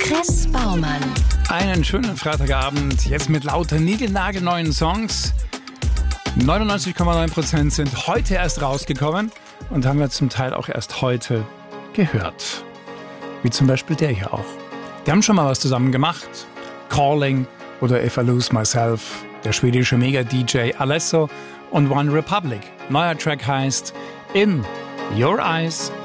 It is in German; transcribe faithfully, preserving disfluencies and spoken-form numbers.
Chris Baumann. Einen schönen Freitagabend, jetzt mit lauter niegelnagelneuen Songs. neunundneunzig Komma neun Prozent sind heute erst rausgekommen und haben wir zum Teil auch erst heute gehört. Wie zum Beispiel der hier auch. Die haben schon mal was zusammen gemacht. Calling oder If I Lose Myself. Der schwedische Mega-D J Alesso und One Republic. Neuer Track heißt In Your Eyes.